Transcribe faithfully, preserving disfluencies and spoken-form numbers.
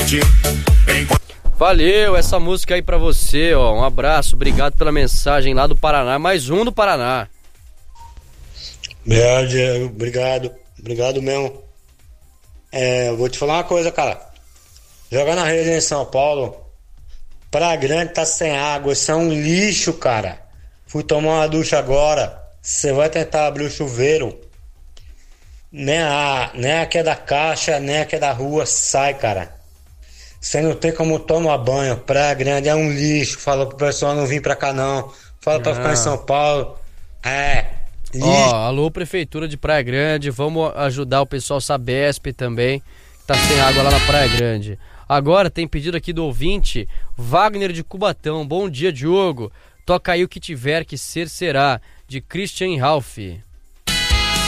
Valeu, essa música aí pra você, ó. Um abraço, obrigado pela mensagem lá do Paraná. Mais um do Paraná. Obrigado, Diego. Obrigado. Obrigado mesmo. É, eu vou te falar uma coisa, cara. Jogar na rede em São Paulo, Praia Grande tá sem água. Isso é um lixo, cara. Fui tomar uma ducha agora. Você vai tentar abrir o chuveiro. Nem a, nem a que é da caixa, nem a que é da rua sai, cara. Você não tem como tomar banho. Praia Grande é um lixo. Fala pro pessoal não vir pra cá, não. Fala pra Ah. ficar em São Paulo. É. Ó, oh, alô, Prefeitura de Praia Grande, vamos ajudar o pessoal Sabesp também, que tá sem água lá na Praia Grande. Agora tem pedido aqui do ouvinte, Wagner de Cubatão. Bom dia, Diogo. Toca aí o que tiver que ser será, de Christian Ralph.